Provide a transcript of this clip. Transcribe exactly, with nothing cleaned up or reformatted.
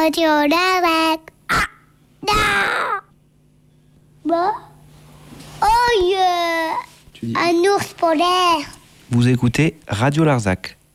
Radio Larzac. Ah, non. Bah. Oh yeah. Tu dis... Un ours polaire. Vous écoutez Radio Larzac.